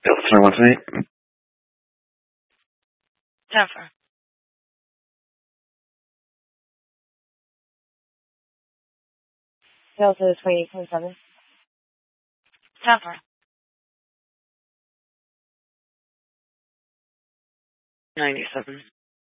Sorry, what's the name? Jennifer. Sales is 28.7. Jennifer. 97.